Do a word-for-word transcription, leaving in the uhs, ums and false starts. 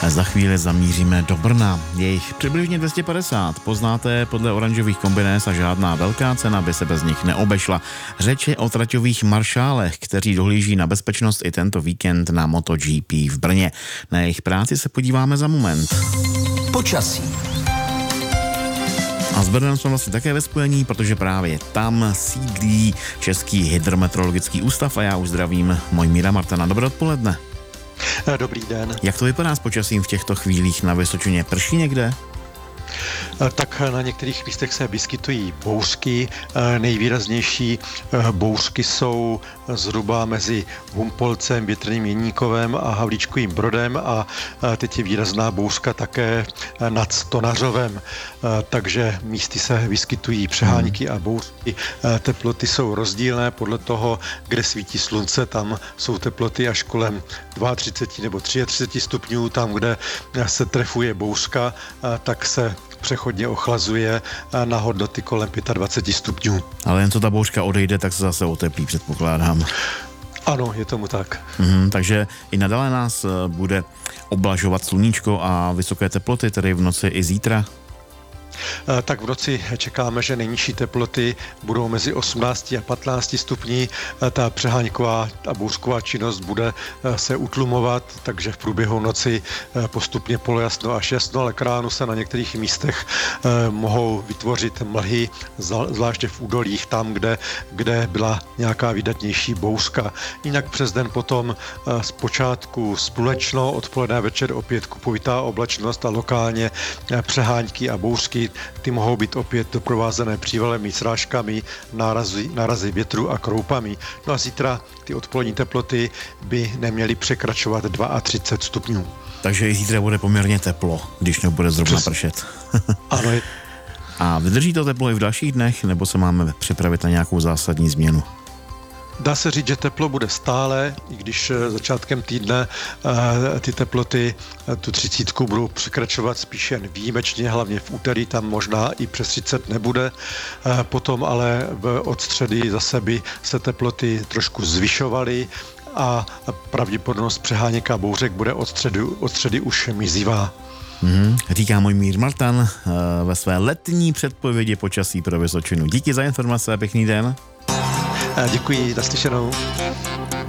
Za chvíli zamíříme do Brna. Je jich přibližně dvě stě padesát. Poznáte podle oranžových kombinés a žádná velká cena by se bez nich neobešla. Řeč je o traťových maršálech, kteří dohlíží na bezpečnost i tento víkend na MotoGP v Brně. Na jejich práci se podíváme za moment. Počasí. A s Brnem jsme vlastně také ve spojení, protože právě tam sídlí Český hydrometeorologický ústav a já už zdravím Mojmíra Martana. Dobré odpoledne. Dobrý den. Jak to vypadá s počasím v těchto chvílích na Vysočině? Prší někde? Tak na některých místech se vyskytují bouřky. Nejvýraznější bouřky jsou zhruba mezi Humpolcem, Větrným Jeníkovem a Havlíčkovým Brodem a teď je výrazná bouřka také nad Stonařovem. Takže místy se vyskytují přehánky a bouřky. Teploty jsou rozdílné podle toho, kde svítí slunce. Tam jsou teploty až kolem třicet dva nebo třicet tři stupňů. Tam, kde se trefuje bouřka, tak se přechodně ochlazuje na hodnoty kolem dvacet pět stupňů. Ale jen co ta bouřka odejde, tak se zase oteplí, předpokládám. Ano, je tomu tak. Mhm, takže i nadále nás bude oblažovat sluníčko a vysoké teploty, tedy v noci i zítra? Tak v noci čekáme, že nejnižší teploty budou mezi osmnáct a patnáct stupní. Ta přeháňková a bouřková činnost bude se utlumovat, takže v průběhu noci postupně polojasno až jasno, ale k ránu se na některých místech mohou vytvořit mlhy, zvláště v údolích, tam, kde, kde byla nějaká vydatnější bouřka. Jinak přes den potom zpočátku slunečno, odpoledne večer opět kupovitá oblačnost a lokálně přeháňky a bouřky. Ty mohou být opět doprovázené přívalemi, srážkami, nárazy, nárazy větru a kroupami. No a zítra ty odpolední teploty by neměly překračovat třicet dva stupňů. Takže i zítra bude poměrně teplo, když nebude zrovna Přes... pršet. Ano. Je... A vydrží to teplo i v dalších dnech, nebo se máme připravit na nějakou zásadní změnu? Dá se říct, že teplo bude stále, i když začátkem týdne ty teploty tu třicítku budou překračovat spíš jen výjimečně, hlavně v úterý, tam možná i přes třicet nebude. Potom ale od středy zase by se teploty trošku zvyšovaly a pravděpodobnost přeháněk a bouřek bude od středy, od středy už mizivá. Hmm, říká Mojmír Martan ve své letní předpovědi počasí pro Vysočinu. Díky za informace a pěkný den. Děkuji, naslyšenou.